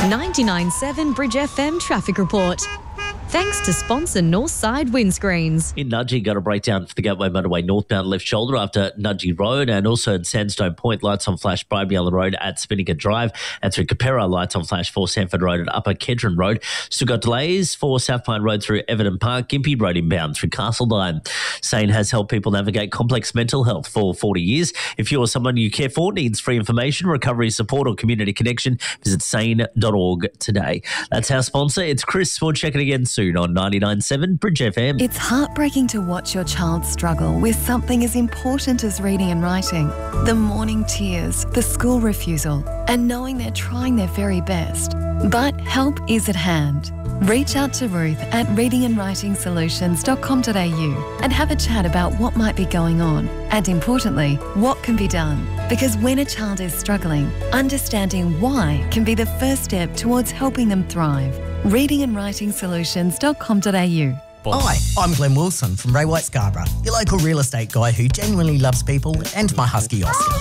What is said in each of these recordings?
99.7 Bridge FM traffic report. Thanks to sponsor Northside Windscreens. In Nudgee, got a breakdown for the Gateway Motorway northbound left shoulder after Nudgee Road, and also at Sandstone Point, lights on flash Bribey Allen Road at Spinnaker Drive, and through Capera, lights on flash for Sanford Road at Upper Kedron Road. Still got delays for South Pine Road through Everton Park, Gympie Road inbound through Castledine. Sane has helped people navigate complex mental health for 40 years. If you're someone you care for, needs free information, recovery support or community connection, visit sane.org today. That's our sponsor. It's Chris. We'll check it again soon on 99.7 Bridge FM. It's heartbreaking to watch your child struggle with something as important as reading and writing. The morning tears, the school refusal, and knowing they're trying their very best. But help is at hand. Reach out to Ruth at readingandwritingsolutions.com.au and have a chat about what might be going on and, importantly, what can be done. Because when a child is struggling, understanding why can be the first step towards helping them thrive. readingandwritingsolutions.com.au. Hi, I'm Glenn Wilson from Ray White Scarborough, your local real estate guy who genuinely loves people, and my husky Oscar.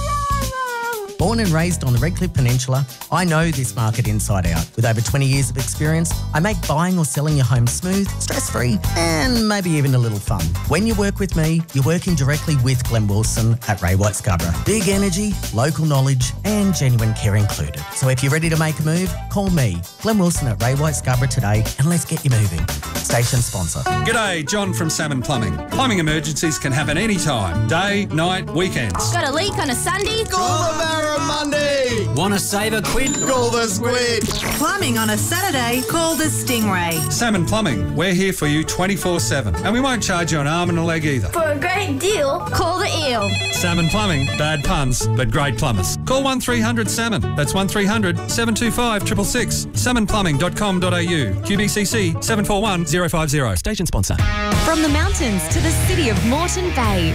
Born and raised on the Redcliffe Peninsula, I know this market inside out. With over 20 years of experience, I make buying or selling your home smooth, stress-free, and maybe even a little fun. When you work with me, you're working directly with Glenn Wilson at Ray White Scarborough. Big energy, local knowledge, and genuine care included. So if you're ready to make a move, call me, Glenn Wilson at Ray White Scarborough today, and let's get you moving. Station sponsor. G'day, John from Salmon Plumbing. Plumbing emergencies can happen anytime, day, night, weekends. Got a leak on a Sunday? Call the Barramundi. Want to save a quid? Call the Squid. Plumbing on a Saturday? Call the Stingray. Salmon Plumbing, we're here for you 24/7, and we won't charge you an arm and a leg either. For a great deal, call the Eel. Salmon Plumbing, bad puns, but great plumbers. Call 1300 Salmon. That's 1300 725 666. salmonplumbing.com.au. QBCC 741050. Station sponsor. From the mountains to the city of Moreton Bay,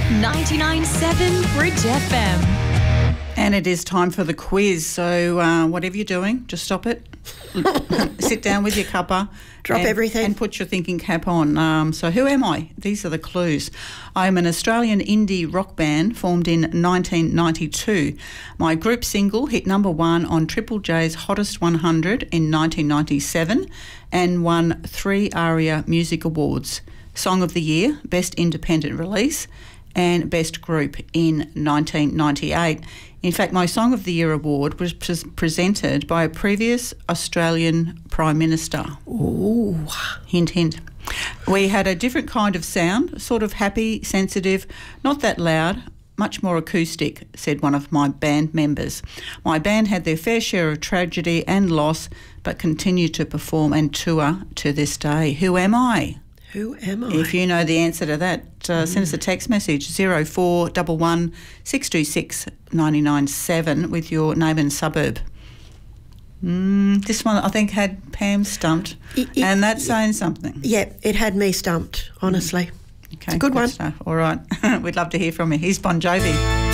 99.7 Bridge FM. And it is time for the quiz. So whatever you're doing, just stop it. Sit down with your cuppa. Drop everything. And put your thinking cap on. So who am I? These are the clues. I'm an Australian indie rock band formed in 1992. My group single hit number 1 on Triple J's Hottest 100 in 1997 and won 3 ARIA Music Awards. Song of the Year, Best Independent Release, and Best Group in 1998. In fact, my Song of the Year award was presented by a previous Australian Prime Minister. Ooh. Hint, hint. We had a different kind of sound, sort of happy, sensitive, not that loud, much more acoustic, said one of my band members. My band had their fair share of tragedy and loss, but continue to perform and tour to this day. Who am I? Who am I? If you know the answer to that, send us a text message, 0411 626 997 with your name and suburb. This one I think had Pam stumped, and that's saying something. Yeah, it had me stumped, honestly. Okay, it's a good one. Stuff. All right. We'd love to hear from you. Here's Bon Jovi.